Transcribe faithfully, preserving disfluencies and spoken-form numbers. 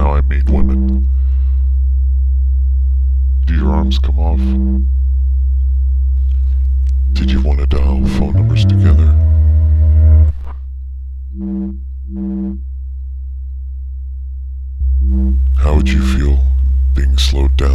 how I meet women. Do your arms come off? Did you want to dial phone numbers together? How would you feel being slowed down?